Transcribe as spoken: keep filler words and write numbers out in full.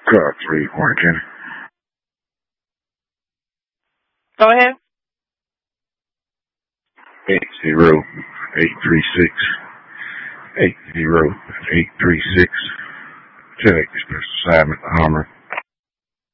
Car three, Warren County. Go ahead. Eight zero eight three six eight zero eight three six. Check Express assignment, Hummer.